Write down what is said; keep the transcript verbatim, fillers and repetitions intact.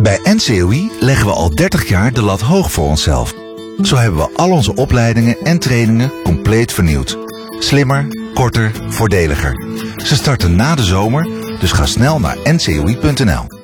Bij N C O I leggen we al dertig jaar de lat hoog voor onszelf. Zo hebben we al onze opleidingen en trainingen compleet vernieuwd. Slimmer, korter, voordeliger. Ze starten na de zomer, dus ga snel naar n c o i punt n l.